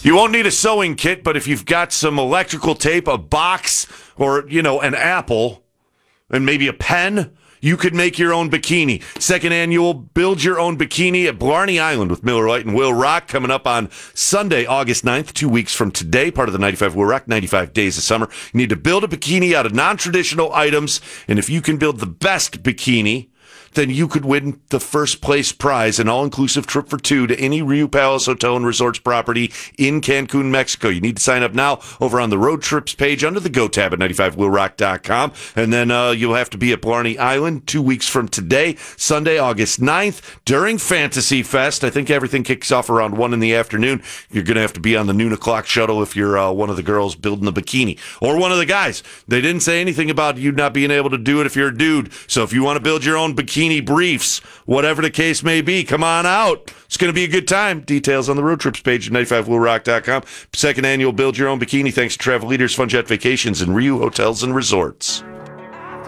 You won't need a sewing kit, but if you've got some electrical tape, a box, or, an apple, and maybe a pen, you could make your own bikini. Second annual Build Your Own Bikini at Blarney Island with Miller Lite and Will Rock coming up on Sunday, August 9th, 2 weeks from today, part of the 95 Will Rock, 95 Days of Summer. You need to build a bikini out of non-traditional items, and if you can build the best bikini, then you could win the first place prize, an all-inclusive trip for two to any Rio Palace Hotel and Resorts property in Cancun, Mexico. You need to sign up now over on the road trips page under the Go tab at 95willrock.com. And then you'll have to be at Blarney Island 2 weeks from today, Sunday, August 9th, during Fantasy Fest. I think everything kicks off around 1 in the afternoon. You're going to have to be on the noon o'clock shuttle if you're one of the girls building the bikini, or one of the guys. They didn't say anything about you not being able to do it if you're a dude. So if you want to build your own bikini briefs, whatever the case may be, come on out. It's going to be a good time. Details on the road trips page at 95willrock.com. Second annual Build Your Own Bikini, thanks to Travel Leaders, Fun Jet Vacations, and Rio Hotels and Resorts.